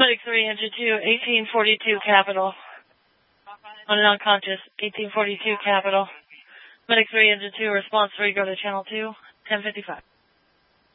Medic 3, engine 2, 1842 Capital. On an unconscious, 1842 Capital. Medic 3, engine 2, response 3, go to channel 2, 1055.